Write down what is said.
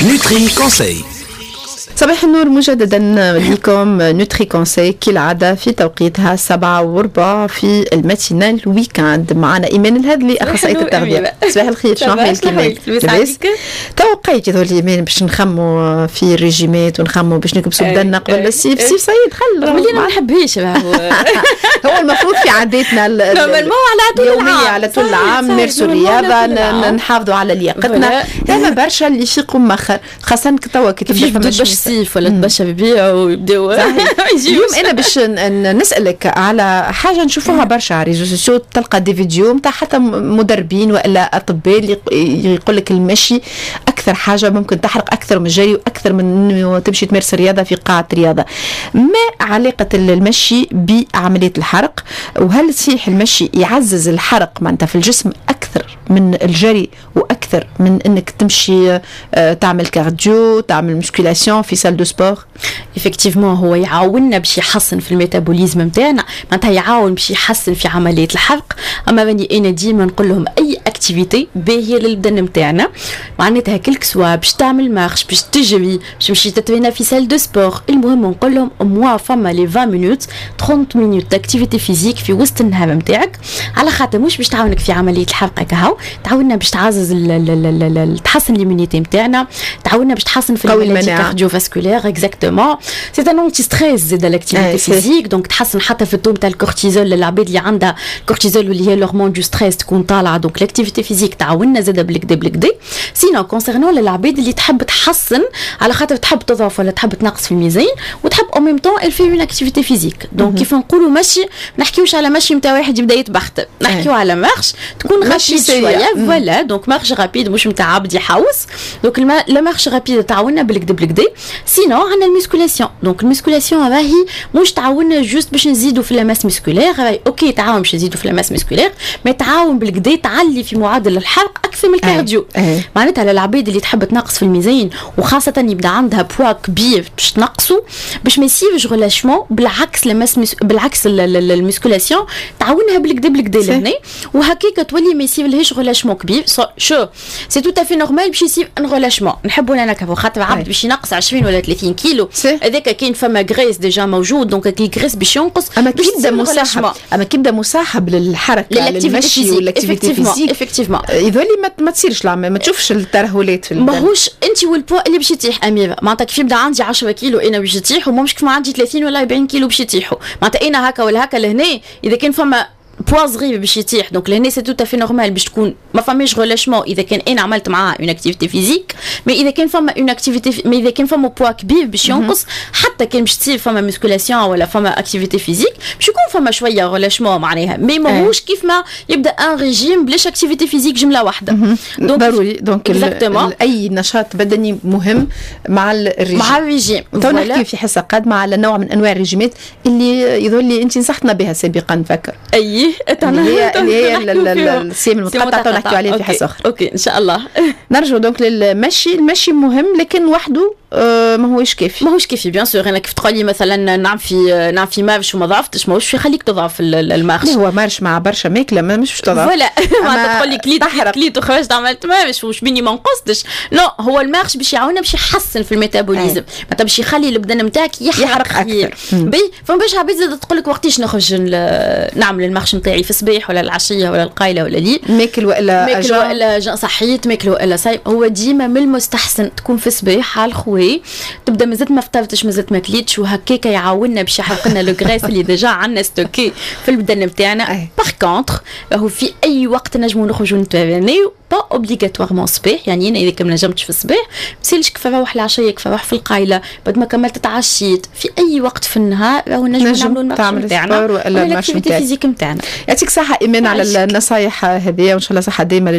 نوتري كونساي. صباح النور مجددا لكم. نوتري كونساي كالعادة في توقيتها 7:15 في الماتينال ويكاند. معنا إيمان الهذلي أخصائية التغذية. صباح الخير، شنو حالك إيمان؟ لاباس؟ توقيت يظهر لي إيمان باش نخمو في الريجيمات ونخمو باش نكبسوا بدنا قبل الصيف. الصيف سيد خل ملي ما نحبهاش هو المفروض في عاداتنا اليومية على طول العام نمارسوا الرياضة، نحافظوا على لياقتنا. هذا برشا اللي يفيقوا مؤخر خاصة كتوا كيف الصيف ولا تبشر بيبيعوا ويبداو. اليوم انا باش نسالك على حاجه نشوفوها برشا على الريزو سوسيو، تلقى دي فيديو نتاع حتى مدربين والا اطباء اللي يقول لك المشي اكثر حاجه ممكن تحرق اكثر من الجري واكثر من انه تمشي تمارس الرياضه في قاعه رياضه. ما علاقه المشي بعمليه الحرق؟ وهل صحيح المشي يعزز الحرق معناتها في الجسم اكثر من الجري واكثر من انك تمشي تعمل كارديو تعمل مسكولاسيون في سال دو سبور؟ إفكتيفمون هو يعاوننا باش يحسن في الميتابوليزم نتاعنا، معناتها يعاون باش يحسن في عملية الحرق. أما بني أنا ديما نقول لهم أي أكتيفيتي باهية للبدن نتاعنا، معناتها كلك سوا باش تعمل مارش، باش تجري، باش تمشي تترينا في سال دو سبور، المهم نقول لهم موا فما لي 20 مينوت 30 مينوت داكتيفيتي فيزيك في وسط النهار نتاعك، على خاطر مش باش تعاونك في عملية الحرق كهو، تعاوننا باش تعزز تحسن الإيمونيتي نتاعنا، تعاوننا باش تحسن في العملية كارديوفاسكولير. اكزاكتومون سي ان انتي ستريس زيد الاكتيفيتي فيزيك، دونك تحسن حتى في التون تاع الكورتيزول للعباد اللي عندها كورتيزول واللي هي الهرمون دو ستريس تكون طالعه، دونك الاكتيفيتي فيزيك تعاوننا زيد بالكدا. سينو كونسيرنون للعباد اللي تحب تحسن على خاطر تحب تضعف ولا تحب تنقص في الميزان وتحب او ميم طون الفي اون اكتيفيتي فيزيك، دونك كيف نقولوا ماشي نحكيوش على ماشي نتاع واحد يبدا يتبخت، نحكيو على مارش تكون رابيد شويه فوالا، دونك مارش رابيد مش نتاع عبد يحوس، دونك لا مارش رابيد تعاوننا بالكدا. سينو عندنا الميسكولاسيون، دونك الميسكولاسيون راهي مش تعاوننا جوست باش نزيدوا في لاماس مسكولير، راهي اوكي تعاون باش نزيدوا في لاماس مسكولير، ما تعاون بالكدا تعلي في معدل الحرق اكثر من الكارديو. معناتها للعباد اللي تحب تنقص في الميزان وخاصه يبدا عندها بوا كبير باش تنقصوا، باش ما يصيرش ريلاشمون، بالعكس بالعكس الميسكولاسيون تعاونها بالكدا لهنا، وهكاك تولي ما يصيرلهاش ريلاشمون كبير. شو سي تو تافي نورمال باش يصير ان ريلاشمون، نحبوا انا كفو خاطر عبد باش ينقص 20 ولا 30 كيلو هذاك كاين فما غريس ديجا موجود، دونك كي غريس باش ينقص. اما كيبدا مصاحب للحركه للمشي والاكتيفيتي فيزيك افكتيفمون يظهر لي ما تصيرش ما تشوفش الترهلات في البدن. ماهوش انت والبوا اللي باش يطيح اميره، معناتها كيف يبدا عندي 10 كيلو انا باش يطيح، ومش كيف ما عندي 30 ولا 40 كيلو باش يطيحوا، معناتها انا هكا ولا هكا لهنا اذا كان فما بوا صغير باش يطيح، دونك لهنا سي تو تافي نورمال باش تكون ما فماش ريلاشمون اذا كان انا عملت معاه اون اكتيفيتي فيزيك، مي اذا كان فما اون اكتيفيتي اذا كان فما بوا كبير باش ينقص، حتى كان باش تصير فما مسكولاسيون ولا فما اكتيفيتي فيزيك باش يكون فما شويه ريلاشمون معناها، مي ماهوش كيف ما يبدا ان ريجيم بلاش اكتيفيتي فيزيك جمله واحده. دونك ضروري دونك اي نشاط بدني مهم مع الريجيم. تو نحكي في حصه قادمه على نوع من انواع الريجيمات اللي يظهر لي انت نصحتنا بها سابقا، نفكر اللي هي الصيام المتقطع نحكي عليه في حصه اخرى. اوكي ان شاء الله. نرجع دونك للمشي. المشي مهم لكن وحده ما هوش كافي بيان سور. انا كيف تقول لي مثلا نعم في مارش وما ضعفتش، ماهوش يخليك تضعف المارش. هو مارش مع برشا ماكله مش باش تضعف ولا ما تقول لي كليت وخرجت عملت مارش وش بيني ما نقصتش، لا هو المارش باش يعاوننا باش يحسن في الميتابوليزم، معناتها باش يخلي البدن نتاعك يحرق اكثر. فما باش عبيد زاد تقول لك وقتاش نخرج نعمل المارش نتاعي في الصباح ولا العشيه ولا القايله ولا لي ماكل ولا صحيت ماكل ولا صايم. هو ديما من المستحسن تكون في الصباح على الخوي، تبدا مازلت ما فطرتش مازلت ما كليتش، وهكاك يعاوننا باش يحرق لنا لو غريس اللي ديجا عندنا ستوكي في البدن نتاعنا. باغ كونطخ راهو في اي وقت نجمو نخرجوا نتمرنوا، با اوبليغاتوارمون صباح، يعني انا اذا كان نجمتش في الصباح مسالش كيف نروح العشيه كيف نروح في القايله بعد ما كملت تعشيت، في اي وقت في النهار راهو نجمو نعملوا المارش نتاعنا ولا الاكتيفيتي فيزيك نتاعنا. يعطيك صحه ايمان على النصايح هذه، وان شاء الله صحه دائما